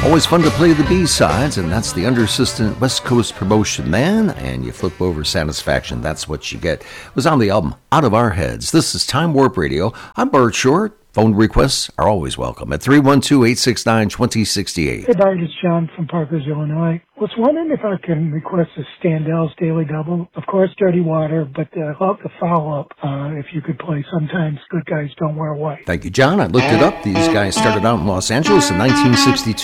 Always fun to play the B-sides, and that's the Undersistent West Coast Promotion Man, and you flip over Satisfaction, that's what you get. It was on the album Out of Our Heads. This is Time Warp Radio. I'm Bart Short. Phone requests are always welcome at 312-869-2068. Hey, Bart, it's John from Parkers, Illinois. Was wondering if I can request a Standell's Daily Double. Of course, Dirty Water, but love the follow-up if you could play Sometimes Good Guys Don't Wear White. Thank you, John. I looked it up. These guys started out in Los Angeles in 1962.